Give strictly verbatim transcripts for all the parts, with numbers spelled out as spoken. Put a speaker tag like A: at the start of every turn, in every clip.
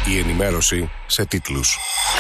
A: Η ενημέρωση σε τίτλους.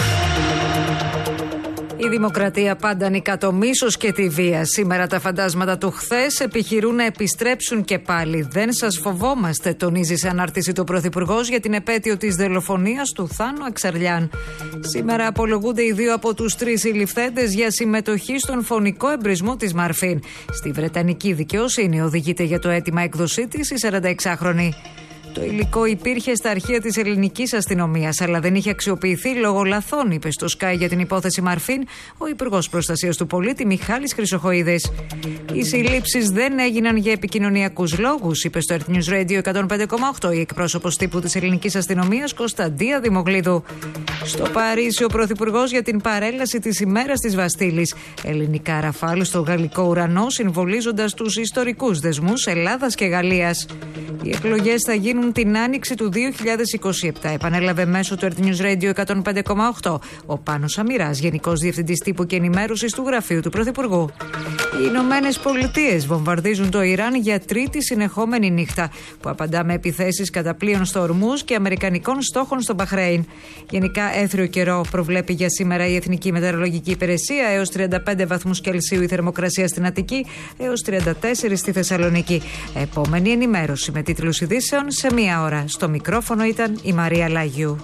B: Η δημοκρατία πάντα νικά το μίσος και τη βία. Σήμερα τα φαντάσματα του χθες επιχειρούν να επιστρέψουν και πάλι. Δεν σας φοβόμαστε, τονίζει σε ανάρτηση το Πρωθυπουργός για την επέτειο της δολοφονίας του Θάνου Εξαρλιάν. Σήμερα απολογούνται οι δύο από τους τρεις συλληφθέντες για συμμετοχή στον φωνικό εμπρισμό της Μαρφίν. Στη Βρετανική δικαιοσύνη οδηγείται για το αίτημα έκδοσή της η σαρανταεξάχρονη. Το υλικό υπήρχε στα αρχεία της ελληνικής αστυνομίας, αλλά δεν είχε αξιοποιηθεί λόγω λαθών, είπε στο Sky για την υπόθεση Μαρφίν ο Υπουργός Προστασίας του Πολίτη Μιχάλης Χρυσοχοΐδης. Οι συλλήψεις δεν έγιναν για επικοινωνιακούς λόγους, είπε στο Earth News Radio εκατόν πέντε κόμμα οκτώ η εκπρόσωπος τύπου της ελληνικής αστυνομίας Κωνσταντία Δημογλίδου. Στο Παρίσι, ο Πρωθυπουργός για την παρέλαση της ημέρας της Βαστίλης. Ελληνικά ραφάλ στο γαλλικό ουρανό, συμβολίζοντας τους ιστορικούς δεσμούς Ελλάδας και Γαλλίας. Οι εκλογές θα γίνουν την άνοιξη του δύο χιλιάδες είκοσι επτά, επανέλαβε μέσω του Earth News Radio εκατόν πέντε κόμμα οκτώ ο Πάνος Αμυράς, Γενικός Διευθυντής Τύπου και Ενημέρωσης του Γραφείου του Πρωθυπουργού. Οι Ηνωμένες Πολιτείες βομβαρδίζουν το Ιράν για τρίτη συνεχόμενη νύχτα, που απαντά με επιθέσεις κατά πλοίων στο Ορμούζ και αμερικανικών στόχων στο Μπαχρέιν. Γενικά έθριο καιρό προβλέπει για σήμερα η Εθνική Μετεωρολογική Υπηρεσία, έως τριάντα πέντε βαθμούς Κελσίου η θερμοκρασία στην Αττική, έως τριάντα τέσσερα στη Θεσσαλονίκη. Επόμενη ενημέρωση με τίτλους ειδήσεων σε μία ώρα. Στο μικρόφωνο ήταν η Μαρία Λάγιου.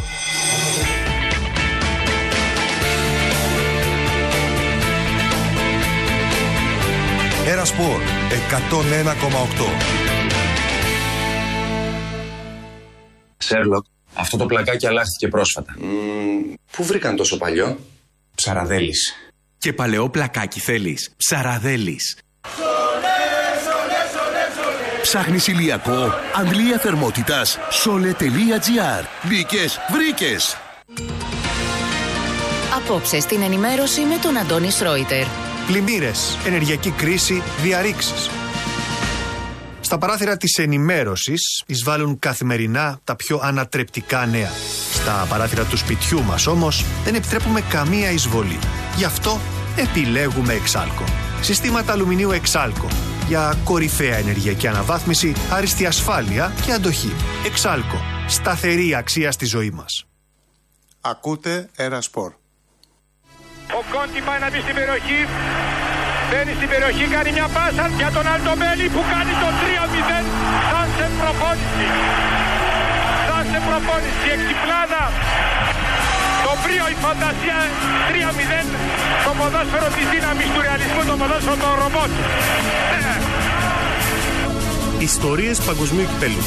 A: Ένα Σπορ εκατόν ένα κόμμα οκτώ.
C: Σέρλοκ, αυτό το πλακάκι αλλάχθηκε πρόσφατα.
D: Mm, πού βρήκαν τόσο παλιό?
C: Ψαραδέλης.
E: Και παλαιό πλακάκι θέλεις? Ψαραδέλης.
F: Ψάχνεις ηλιακό, αντλία θερμότητας, σόλε τελεία τζι άρ. Μπήκες, βρήκες.
G: Απόψε στην ενημέρωση με τον Αντώνη Σρόιτερ.
H: Πλημμύρες, ενεργειακή κρίση, διαρρήξεις. Στα παράθυρα της ενημέρωσης εισβάλλουν καθημερινά τα πιο ανατρεπτικά νέα. Στα παράθυρα του σπιτιού μας όμως δεν επιτρέπουμε καμία εισβολή. Γι' αυτό επιλέγουμε Εξάλκο. Συστήματα αλουμινίου Εξάλκο. Για κορυφαία ενεργειακή αναβάθμιση, άριστη ασφάλεια και αντοχή. Εξάλκο. Σταθερή αξία στη ζωή μας.
I: Ακούτε Ένα Σπορ.
J: Ο Κόντι πάει να μπει στην περιοχή. Μπαίνει στην περιοχή, κάνει μια πάσα για τον Αλτομέλη που κάνει το τρία μηδέν. Σαν σε προπόνηση. Σαν σε προπόνηση. Εξυπλάδα. Το πρίο, η φαντασία. τρία μηδέν. Το ποδόσφαιρο της δύναμης του ρεαλισμού. Το ποδόσφαιρο των ρομπότ.
H: Ιστορίες παγκοσμίου κυπέλλου.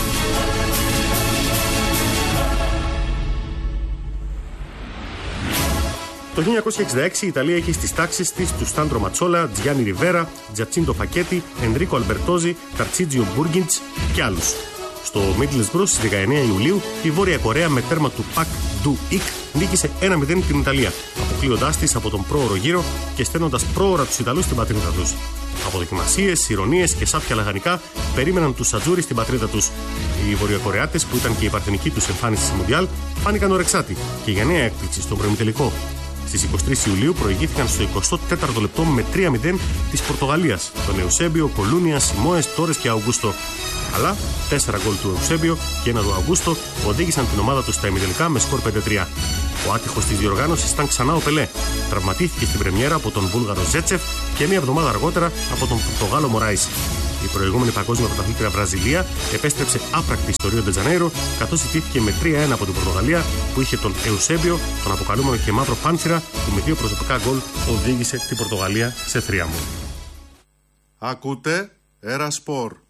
H: Το χίλια εννιακόσια εξήντα έξι η Ιταλία είχε στις τάξεις της του Σάντρο Ματσόλα, Τζιάννι Ριβέρα, Τζατσίντο Φακέτι, Ενρίκο Αλμπερτόζη, Ταρτσίτζιο Μπούργκιντς και άλλους. Στο Middlesbrough στις δεκαεννέα Ιουλίου η Βόρεια Κορέα με τέρμα του Πακ Ντου Ικ νίκησε ένα μηδέν την Ιταλία, αποκλείοντάς της από τον πρόωρο γύρο και στέλνοντας πρόωρα τους Ιταλούς στην πατρίδα τους. Αποδοκιμασίες, ηρωνίες και σάπια λαχανικά περίμεναν τους Ατζούρι στην πατρίδα τους. Οι Βορειοκορεάτες, που ήταν και η παρθενική τους εμφάνιση στη Μουντιάλ, φάνηκαν ορεξάτοι και για νέα έκπληξη στον προημιτελικό. Στις εικοστή τρίτη Ιουλίου προηγήθηκαν στο εικοστό τέταρτο λεπτό με τρία μηδέν της Πορτογαλίας, τον Εουσέμπιο, Κολούνια, Σιμόες, Τόρες και Αουγκούστο. Αλλά τέσσερα γκολ του Εουσέμπιο και ένα του Αουγκούστο οδήγησαν την ομάδα του στα ημιτελικά με σκορ πέντε τρία. Ο άτυχος της διοργάνωσης ήταν ξανά ο Πελέ. Τραυματίστηκε στην πρεμιέρα από τον Βούλγαρο Ζέτσεφ και μία εβδομάδα αργότερα από τον Πορτογάλο Μωράης. Η προηγούμενη παγκόσμια πρωταθλήτρια Βραζιλία επέστρεψε άπρακτη στο Ρίο ντε Τζανέιρο, καθώς ιτήθηκε με τρία ένα από την Πορτογαλία που είχε τον Εουσέμπιο, τον αποκαλούμενο και μαύρο πάνθυρα, που με δύο προσωπικά γκολ οδήγησε την Πορτογαλία σε θρίαμβο.
I: Ακούτε Ένα Σπορ.